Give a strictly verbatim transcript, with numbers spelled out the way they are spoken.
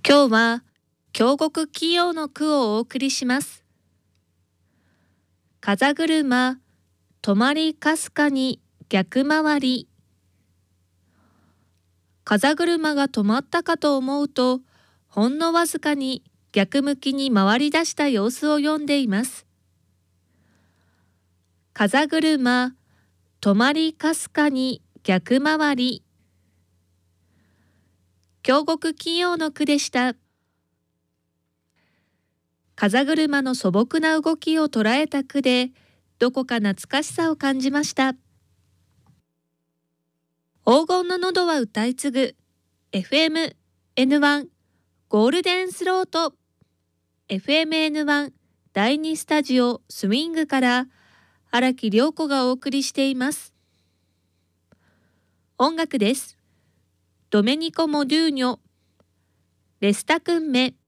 今日は京極杞陽の句をお送りします。風車、止まりかすかに逆回り。風車が止まったかと思うと、ほんのわずかに逆向きに回り出した様子を読んでいます。風車、止まりかすかに逆回り。京極杞陽の句でした。風車の素朴な動きを捉えた句で、どこか懐かしさを感じました。黄金の喉は歌い継ぐ エフエムエヌワン ゴールデンスロート エフエムエヌワン だいにスタジオスウィングから荒木涼子がお送りしています。音楽です。ドメニコ・モドゥーニョ、レスタクンメ。